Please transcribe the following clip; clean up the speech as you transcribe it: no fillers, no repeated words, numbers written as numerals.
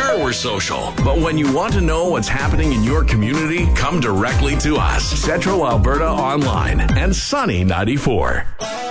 Sure, we're social, but when you want to know what's happening in your community, come directly to us. Central Alberta Online and Sunny 94.